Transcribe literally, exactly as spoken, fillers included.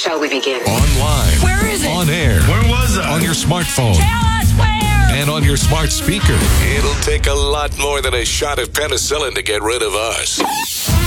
shall we begin? Online. Where is it? On air. Where was I? On your smartphone. Tell us where! And on your smart speaker. It'll take a lot more than a shot of penicillin to get rid of us.